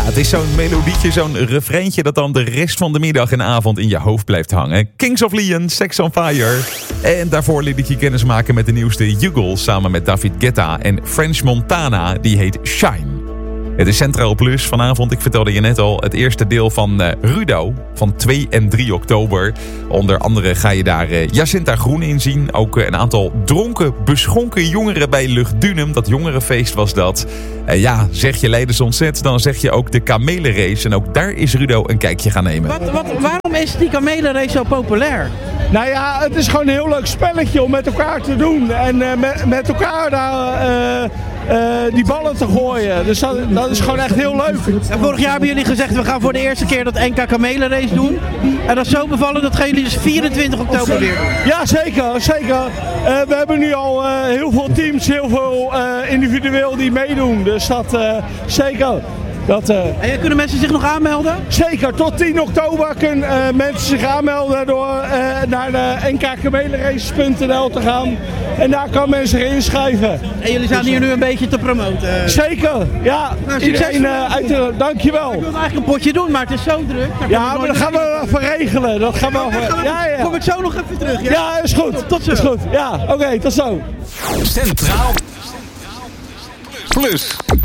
het is zo'n melodietje, zo'n refreintje dat dan de rest van de middag en avond in je hoofd blijft hangen. Kings of Leon, Sex on Fire. En daarvoor liet ik je kennis maken met de nieuwste Juggle samen met David Guetta en French Montana, die heet Shine. Het is Centraal Plus vanavond, ik vertelde je net al, het eerste deel van Rudo van 2 en 3 oktober. Onder andere ga je daar Jacinta Groen in zien. Ook een aantal dronken, beschonken jongeren bij Luchtdunum. Dat jongerenfeest was dat. Zeg je Leidens Ontzet, dan zeg je ook de kamelenrace. En ook daar is Rudo een kijkje gaan nemen. Waarom is die kamelenrace zo populair? Nou ja, het is gewoon een heel leuk spelletje om met elkaar te doen. En met elkaar daar die ballen te gooien. Dus dat is gewoon echt heel leuk. En vorig jaar hebben jullie gezegd, we gaan voor de eerste keer dat NK kamelenrace doen. En dat is zo bevallen, dat gaan jullie dus 24 oktober weer doen. Ja, zeker. We hebben nu al heel veel teams, heel veel individueel die meedoen. Dus dat zeker. En kunnen mensen zich nog aanmelden? Zeker, tot 10 oktober kunnen mensen zich aanmelden door naar de nkkamelenrace.nl te gaan. En daar kan men zich inschrijven. En jullie staan hier nu een beetje te promoten? Zeker, ja. Nou, succes. Dankjewel. Ik wilde eigenlijk een potje doen, maar het is zo druk. Ja, maar dat gaan we even regelen. Ja. Kom ik zo nog even terug, ja? Ja, is goed. Tot zo. Is goed. Ja, oké, tot zo. Centraal Plus.